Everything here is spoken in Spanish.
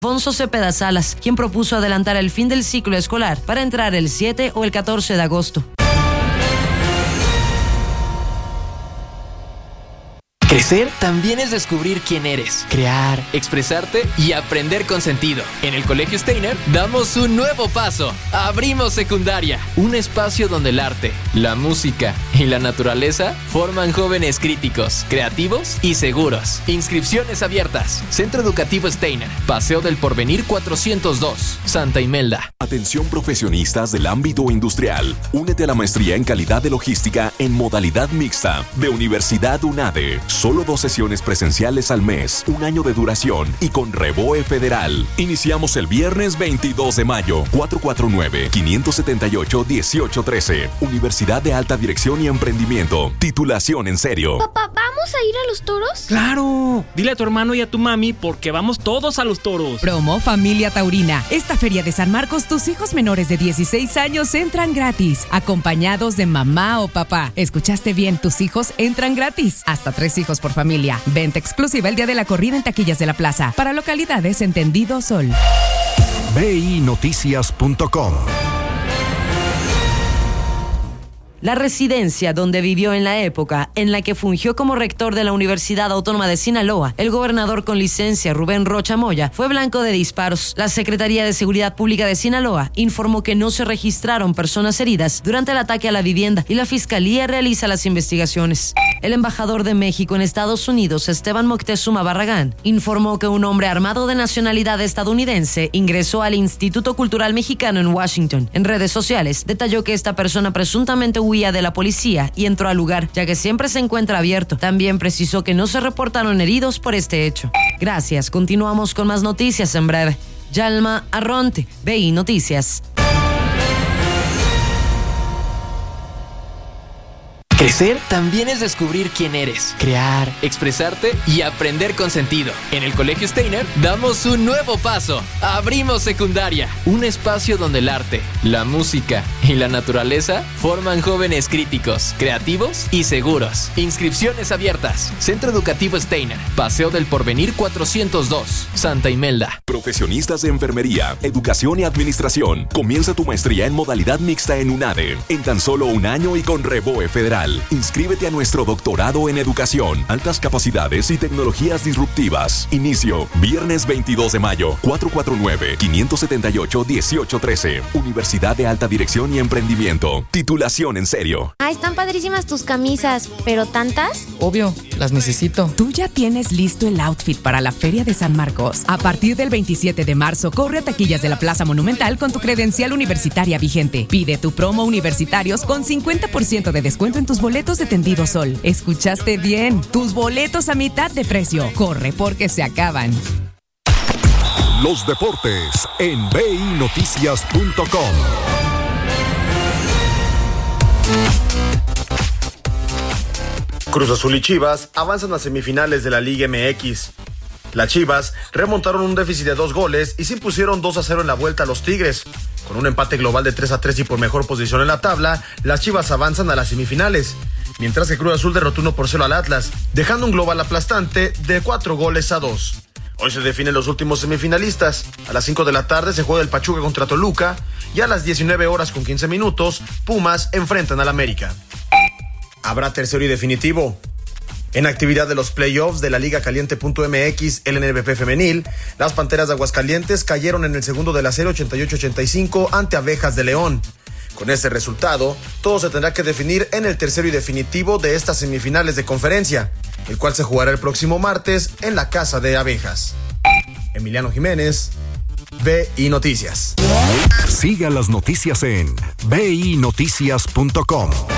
Alfonso Cepeda Salas, quien propuso adelantar el fin del ciclo escolar para entrar el 7 o el 14 de agosto. Crecer también es descubrir quién eres, crear, expresarte y aprender con sentido. En el Colegio Steiner damos un nuevo paso. Abrimos secundaria, un espacio donde el arte, la música y la naturaleza forman jóvenes críticos, creativos y seguros. Inscripciones abiertas. Centro Educativo Steiner, Paseo del Porvenir 402, Santa Imelda. Atención profesionistas del ámbito industrial. Únete a la maestría en calidad de logística en modalidad mixta de Universidad UNADE. Solo 2 sesiones presenciales al mes, 1 año de duración y con REBOE federal. Iniciamos el viernes 22 de mayo, 449-578-1813. Universidad de Alta Dirección y Emprendimiento. Titulación en serio. Papá, ¿vamos a ir a los toros? ¡Claro! Dile a tu hermano y a tu mami porque vamos todos a los toros. Promo Familia Taurina. Esta feria de San Marcos, tus hijos menores de 16 años entran gratis, acompañados de mamá o papá. ¿Escuchaste bien? Tus hijos entran gratis. Hasta 3 hijos por familia. Venta exclusiva el día de la corrida en taquillas de la plaza. Para localidades entendido Sol. BINoticias.com. La residencia donde vivió en la época en la que fungió como rector de la Universidad Autónoma de Sinaloa, el gobernador con licencia Rubén Rocha Moya, fue blanco de disparos. La Secretaría de Seguridad Pública de Sinaloa informó que no se registraron personas heridas durante el ataque a la vivienda y la Fiscalía realiza las investigaciones. El embajador de México en Estados Unidos, Esteban Moctezuma Barragán, informó que un hombre armado de nacionalidad estadounidense ingresó al Instituto Cultural Mexicano en Washington. En redes sociales, detalló que esta persona presuntamente huía de la policía y entró al lugar, ya que siempre se encuentra abierto. También precisó que no se reportaron heridos por este hecho. Gracias, continuamos con más noticias en breve. Yalma Arronte, BI Noticias. Crecer también es descubrir quién eres, crear, expresarte y aprender con sentido. En el Colegio Steiner damos un nuevo paso. Abrimos secundaria, un espacio donde el arte, la música y la naturaleza forman jóvenes críticos, creativos y seguros. Inscripciones abiertas. Centro Educativo Steiner, Paseo del Porvenir 402, Santa Imelda. Profesionistas de enfermería, educación y administración. Comienza tu maestría en modalidad mixta en UNADE. En tan solo 1 año y con REBOE federal. Inscríbete a nuestro doctorado en educación, altas capacidades y tecnologías disruptivas. Inicio, viernes 22 de mayo, 449-578-1813. Universidad de Alta Dirección y Emprendimiento. Titulación en serio. Ah, están padrísimas tus camisas, ¿pero tantas? Obvio, las necesito. Tú ya tienes listo el outfit para la Feria de San Marcos. A partir del 27 de marzo, corre a taquillas de la Plaza Monumental con tu credencial universitaria vigente. Pide tu promo universitarios con 50% de descuento en tus boletos de Tendido Sol. ¿Escuchaste bien? Tus boletos a mitad de precio. Corre porque se acaban. Los deportes en BINoticias.com. Cruz Azul y Chivas avanzan a semifinales de la Liga MX. Las Chivas remontaron un déficit de 2 goles y se impusieron 2-0 en la vuelta a los Tigres. Con un empate global de 3-3 y por mejor posición en la tabla, las Chivas avanzan a las semifinales, mientras que Cruz Azul derrotó 1-0 al Atlas, dejando un global aplastante de 4-2. Hoy se definen los últimos semifinalistas. A las 5 de la tarde se juega el Pachuca contra Toluca y a las 19:15 Pumas enfrentan al América. Habrá tercero y definitivo. En actividad de los playoffs de la Liga Caliente.mx LNBP femenil, las Panteras de Aguascalientes cayeron en el segundo de la serie 88-85 ante Abejas de León. Con ese resultado, todo se tendrá que definir en el tercero y definitivo de estas semifinales de conferencia, el cual se jugará el próximo martes en la Casa de Abejas. Emiliano Jiménez, BI Noticias. Siga las noticias en BINoticias.com.